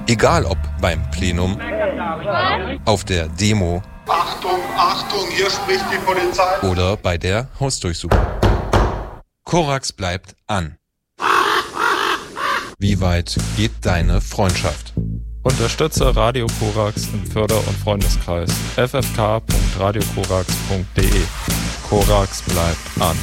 Egal ob beim Plenum, auf der Demo, Achtung, Achtung, hier spricht die Polizei, oder bei der Hausdurchsuchung. Korax bleibt an. Wie weit geht deine Freundschaft? Unterstütze Radio Korax im Förder- und Freundeskreis ffk.radiokorax.de. Korax bleibt an.